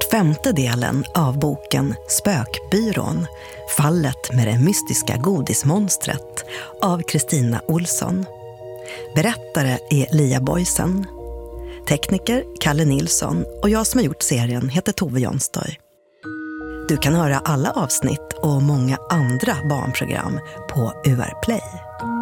5:e delen av boken Spökbyrån, fallet med det mystiska godismonstret av Kristina Olsson. Berättare är Lia Boysen. Tekniker Kalle Nilsson och jag som har gjort serien heter Tove Jonstorg. Du kan höra alla avsnitt och många andra barnprogram på UR Play.